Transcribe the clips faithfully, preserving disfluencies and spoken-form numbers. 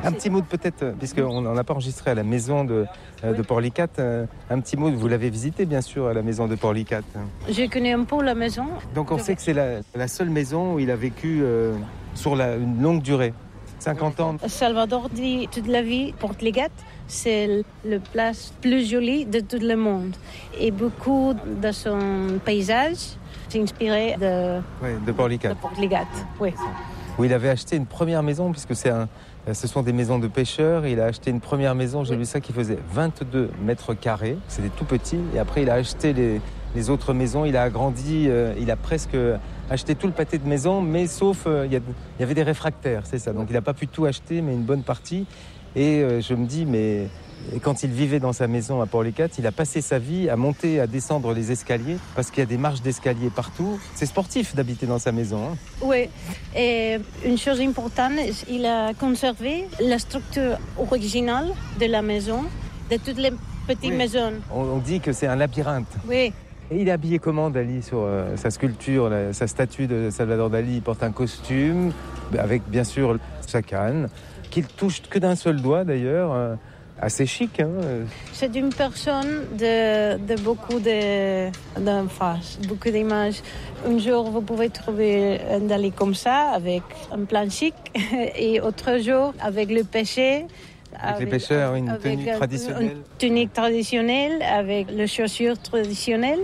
Un petit mot de peut-être, puisqu'on n'en a pas enregistré à la maison de, euh, de Porlicat, euh, un petit mot, vous l'avez visité bien sûr à la maison de Porlicat. Je connais un peu la maison. Donc on sait que c'est la, la seule maison où il a vécu euh, sur la, une longue durée, cinquante ans. Salvador dit toute la vie, Porligat, c'est la place plus jolie de tout le monde. Et beaucoup de son paysage s'inspirait de, ouais, de Porlicat. De Porligat, oui. Où il avait acheté une première maison, puisque c'est un, ce sont des maisons de pêcheurs. Il a acheté une première maison, j'ai oui. vu ça, qui faisait vingt-deux mètres carrés. C'était tout petit. Et après, il a acheté les, les autres maisons. Il a agrandi, euh, il a presque acheté tout le pâté de maisons, mais sauf, euh, il y, a, il y avait des réfractaires, c'est ça. Donc il n'a pas pu tout acheter, mais une bonne partie. Et euh, je me dis, mais quand il vivait dans sa maison à Porlicat, il a passé sa vie à monter, à descendre les escaliers, parce qu'il y a des marches d'escalier partout. C'est sportif d'habiter dans sa maison. Hein. Oui, et une chose importante, il a conservé la structure originale de la maison, de toutes les petites oui. maisons. On, on dit que c'est un labyrinthe. Oui. Et il est habillé comment, Dali, sur euh, sa sculpture, la, sa statue de Salvador Dali? Il porte un costume, avec bien sûr sa canne, qu'il touche que d'un seul doigt d'ailleurs. Euh, Assez chic, hein. C'est une personne de, de beaucoup de, d'emphase, beaucoup d'images. Un jour, vous pouvez trouver un Dali comme ça, avec un plan chic, et autre jour, avec le pêcher. Avec, avec les pêcheurs, une tenue traditionnelle. Une tunique traditionnelle, avec les chaussures traditionnelles.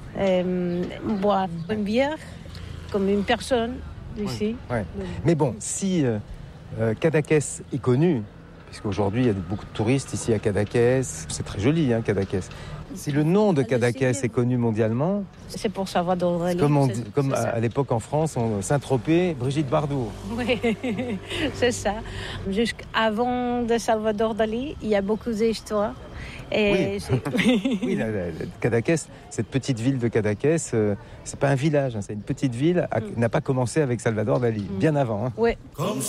Euh, boire une bière, comme une personne ici. Ouais, ouais. Mais bon, si euh, euh, Cadaqués est connu, puisqu'aujourd'hui, il y a beaucoup de touristes ici à Cadaqués. C'est très joli, hein, Cadaqués. Si le nom de Cadaqués est connu mondialement... C'est pour Salvador Dali. Comme, on dit, comme à, à l'époque en France, on, Saint-Tropez, Brigitte Bardot. Oui, c'est ça. Jusqu'avant de Salvador Dali, il y a beaucoup d'histoires. Et oui, oui la, la, la, Cadaqués, cette petite ville de Cadaqués, euh, c'est pas un village, hein, c'est une petite ville, a, mm. n'a pas commencé avec Salvador Dali, mm. bien avant. Hein. Oui.